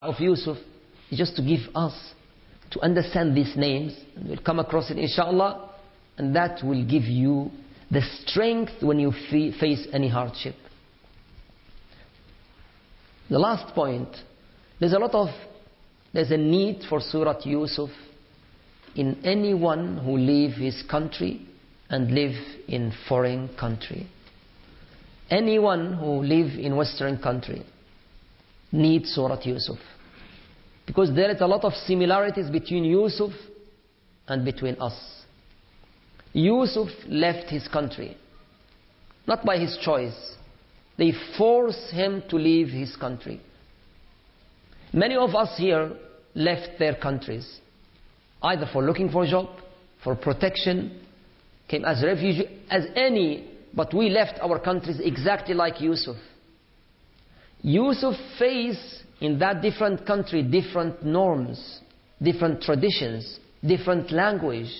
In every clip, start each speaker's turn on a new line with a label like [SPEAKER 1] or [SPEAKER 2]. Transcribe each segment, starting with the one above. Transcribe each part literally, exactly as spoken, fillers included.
[SPEAKER 1] of Yusuf is just to give us to understand these names, and we'll come across it inshallah, and that will give you the strength when you face any hardship. The last point, there's a lot of there's a need for Surah Yusuf in anyone who leave his country and live in foreign country. Anyone who live in Western country needs Surah Yusuf, because there is a lot of similarities between Yusuf and between us. Yusuf left his country, not by his choice. They forced him to leave his country. Many of us here left their countries, either for looking for a job, for protection, came as refugees, as any, but we left our countries exactly like Yusuf. Yusuf faced in that different country different norms, different traditions, different language.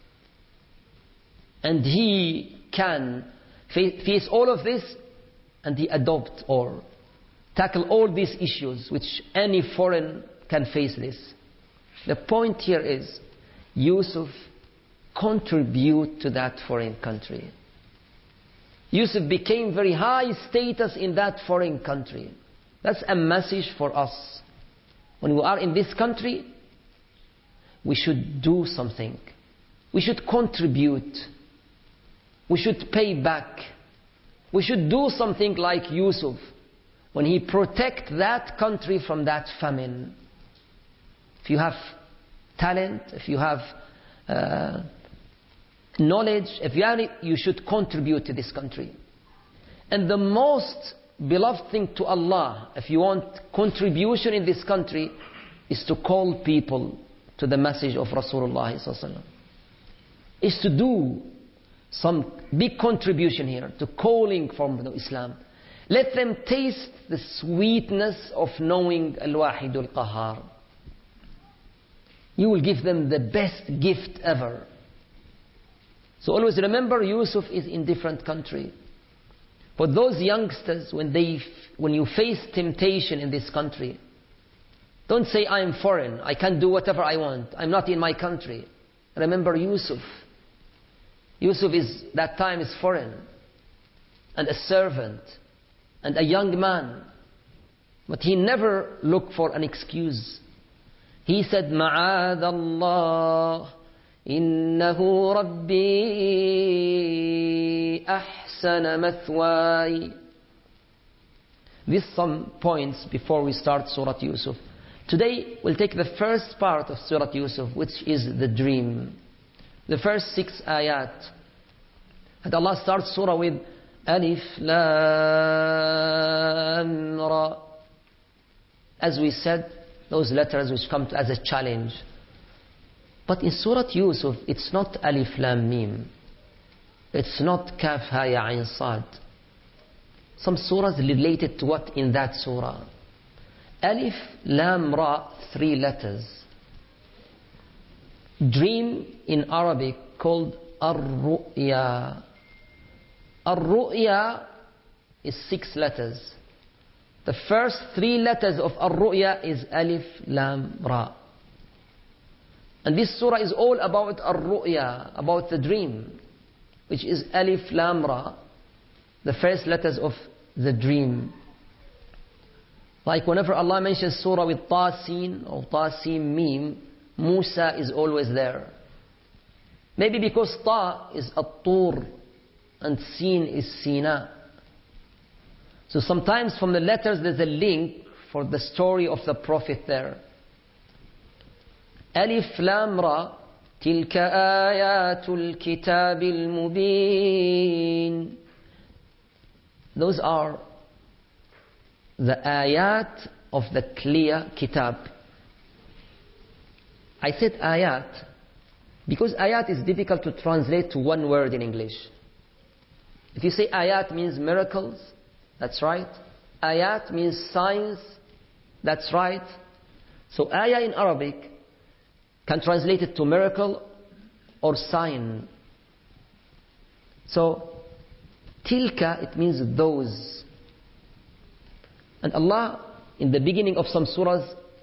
[SPEAKER 1] And he can face all of this, and he adopt or tackle all these issues which any foreign can face this. The point here is Yusuf contribute to that foreign country. Yusuf became very high status in that foreign country. That's a message for us. When we are in this country, we should do something. We should contribute. We should pay back. We should do something like Yusuf when he protect that country from that famine. If you have talent, if you have uh, knowledge, if you have it, you should contribute to this country. And the most beloved thing to Allah, if you want contribution in this country, is to call people to the message of Rasulullah sallallahu alaihi wasallam. Is to do some big contribution here to calling from Islam. Let them taste the sweetness of knowing Al-Wahid Al-Qahar. You will give them the best gift ever. So always remember, Yusuf is in different country. For those youngsters, when they, when you face temptation in this country, don't say, I am foreign, I can't do whatever I want, I'm not in my country. Remember Yusuf. Yusuf is, that time is foreign, and a servant, and a young man. But he never looked for an excuse. He said, Ma'ad Allah, innahu Rabbi ahsana mathwai. These some points before we start Surah Yusuf. Today we'll take the first part of Surah Yusuf, which is the dream. The first six ayat. And Allah starts surah with Alif Lam Ra. As we said, those letters which come as a challenge. But in Surah Yusuf, it's not Alif Lam Mim. It's not Kaf Ha Ya Ain Sad. Some surahs related to what in that surah. Alif Lam Ra, three letters. Dream in Arabic called Ar-Ru'ya. Ar-Ru'ya is six letters. The first three letters of Ar-Ru'ya is Alif Lam Ra. And this surah is all about Ar-Ru'ya, about the dream, which is Alif Lam Ra, the first letters of the dream. Like whenever Allah mentions surah with Ta-Sin or Ta-Sin Mim, Musa is always there. Maybe because Ta is At-Tur and Sin is Sina. So sometimes from the letters there's a link for the story of the Prophet there. Alif Lam Ra, Tilka Ayatul Kitabil Mubin. Those are the ayat of the clear kitab. I said ayat because ayat is difficult to translate to one word in English. If you say ayat means miracles, that's right. Ayat means signs, that's right. So ayah in Arabic can translate it to miracle or sign. So tilka, it means those. And Allah in the beginning of some surahs